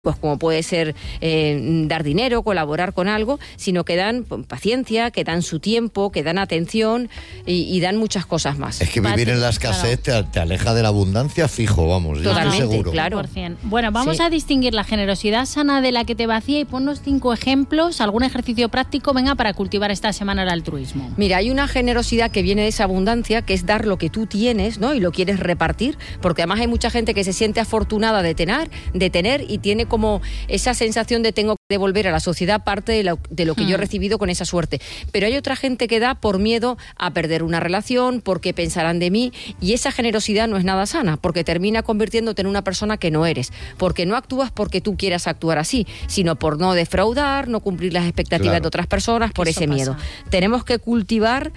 pues como puede ser dar dinero, colaborar con algo, sino que dan paciencia, que dan su tiempo, que dan atención y dan muchas cosas más. Es que vivir en la escasez te aleja de la abundancia fijo, vamos. Totalmente, yo estoy seguro. Claro. 100%. Bueno, vamos a distinguir la generosidad sana de la que te vacía y ponnos 5 ejemplos, algún ejercicio práctico, venga, para cultivar esta semana el altruismo. Mira, hay una generosidad que viene de esa abundancia, que es dar lo que tú tienes, ¿no? Y lo quieres repartir, porque además hay mucha gente que se siente afortunada de tener y tiene como esa sensación de tengo que devolver a la sociedad parte de lo que yo he recibido con esa suerte. Pero hay otra gente que da por miedo a perder una relación, porque pensarán de mí, y esa generosidad no es nada sana, porque termina convirtiéndote en una persona que no eres, porque no actúas porque tú quieras actuar así, sino por no defraudar, no cumplir las expectativas de otras personas, por ese miedo. Tenemos que cultivar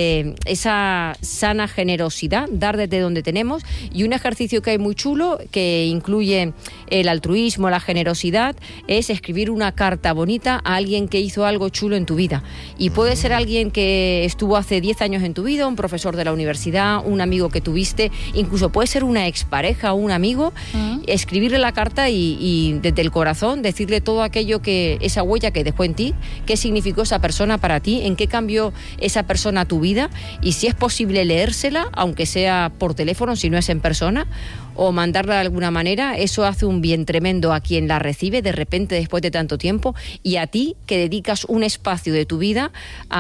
esa sana generosidad, dar desde donde tenemos, y un ejercicio que hay muy chulo, que incluye el altruismo, la generosidad, es escribir una carta bonita a alguien que hizo algo chulo en tu vida. Y puede ser alguien que estuvo hace 10 años en tu vida, un profesor de la universidad, un amigo que tuviste, incluso puede ser una expareja o un amigo, escribirle la carta y desde el corazón decirle todo aquello esa huella que dejó en ti, qué significó esa persona para ti, en qué cambió esa persona tu vida, y si es posible leérsela, aunque sea por teléfono, si no es en persona, o mandarla de alguna manera. Eso hace un bien tremendo a quien la recibe de repente después de tanto tiempo, y a ti que dedicas un espacio de tu vida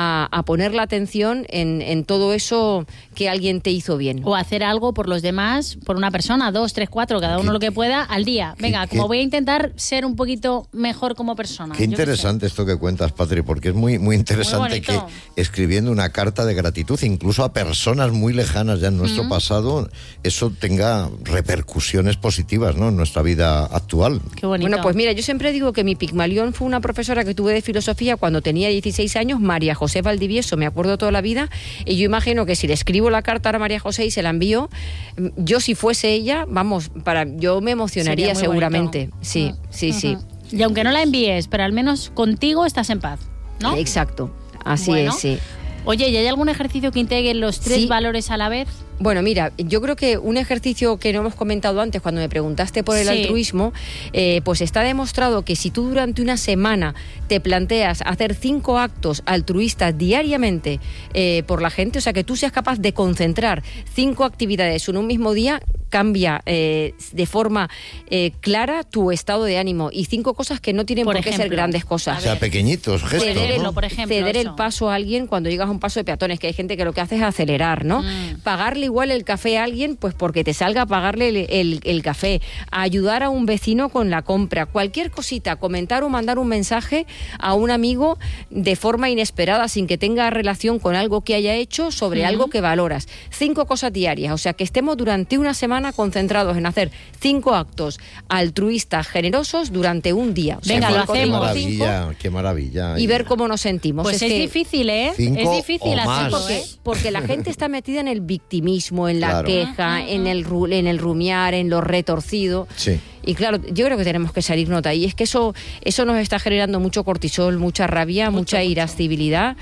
a poner la atención en todo eso que alguien te hizo bien. O hacer algo por los demás, por una persona, 2, 3, 4, cada uno lo que pueda al día. Venga, como voy a intentar ser un poquito mejor como persona. Qué interesante esto que cuentas, Patri, porque es muy, muy interesante que escribiendo una carta de gratitud, incluso a personas muy lejanas ya en nuestro pasado, eso tenga repercusiones positivas, ¿no?, en nuestra vida actual. Qué bonito. Bueno, pues mira, yo siempre digo que mi Pigmalión fue una profesora que tuve de filosofía cuando tenía 16 años, María José Valdivieso, me acuerdo toda la vida, y yo imagino que si le escribo la carta a María José y se la envío, yo si fuese ella, vamos, yo me emocionaría seguramente. Bonito. Sí, sí. Y aunque no la envíes, pero al menos contigo estás en paz, ¿no? Exacto, así es, sí. Oye, ¿y hay algún ejercicio que integre los 3 valores a la vez? Bueno, mira, yo creo que un ejercicio que no hemos comentado antes cuando me preguntaste por el altruismo, pues está demostrado que si tú durante una semana te planteas hacer 5 actos altruistas diariamente por la gente, o sea, que tú seas capaz de concentrar 5 actividades en un mismo día, cambia de forma clara tu estado de ánimo, y 5 cosas que no tienen por qué ser grandes cosas. O sea, pequeñitos gestos, ¿no? Por ejemplo, ceder el paso a alguien cuando llegas a un paso de peatones, que hay gente que lo que hace es acelerar, ¿no? Pagarle igual el café a alguien, pues porque te salga a pagarle el café, a ayudar a un vecino con la compra, cualquier cosita, comentar o mandar un mensaje a un amigo de forma inesperada, sin que tenga relación con algo que haya hecho, sobre algo que valoras. 5 cosas diarias, o sea, que estemos durante una semana concentrados en hacer 5 actos altruistas generosos durante un día. O sea, venga, lo hacemos. Qué maravilla. Y ver cómo nos sentimos. Pues es difícil, ¿eh? Es difícil así, porque la gente está metida en el victimismo, en la queja, en el rumiar, en lo retorcido. Sí. Y claro, yo creo que tenemos que salirnos de ahí. Es que eso nos está generando mucho cortisol, mucha rabia, mucha irascibilidad.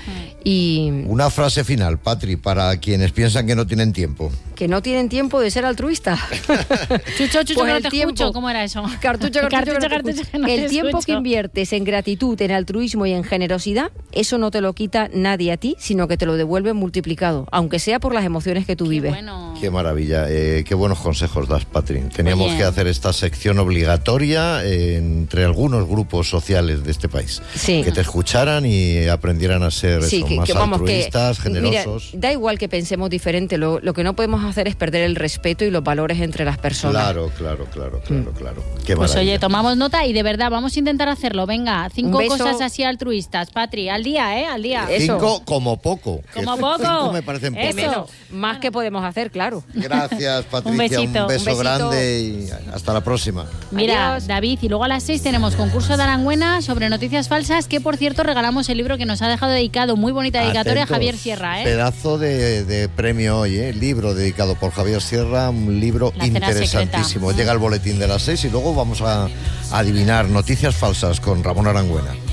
Y una frase final, Patri, para quienes piensan que no tienen tiempo. Que no tienen tiempo de ser altruista. Chucho, pues no te escucho. ¿Cómo era eso? Cartucho, el tiempo que inviertes en gratitud, en altruismo y en generosidad, eso no te lo quita nadie a ti, sino que te lo devuelve multiplicado, aunque sea por las emociones que tú vives. Bueno. Qué maravilla. Qué buenos consejos das, Patri. Teníamos que hacer esta sección obligatoria entre algunos grupos sociales de este país. Sí. Que te escucharan y aprendieran a ser más altruistas, generosos. Mira, da igual que pensemos diferente, lo que no podemos hacer es perder el respeto y los valores entre las personas. Claro. Qué pues maravilla. Oye, tomamos nota y de verdad vamos a intentar hacerlo. Venga, 5 cosas así altruistas, Patri, al día, al día. 5 como poco. Como poco. 5 me parecen pocos. Más que podemos hacer, claro. Gracias, Patricia. Un beso grande y hasta la próxima. Mira, adiós. David, y luego a las 6 tenemos concurso de Arangüena sobre noticias falsas, que por cierto regalamos el libro que nos ha dejado dedicado, muy bonita dedicatoria, a Javier Sierra. Pedazo de premio hoy, libro dedicado por Javier Sierra, un libro interesantísimo. Llega el boletín de las 6 y luego vamos a adivinar noticias falsas con Ramón Arangüena.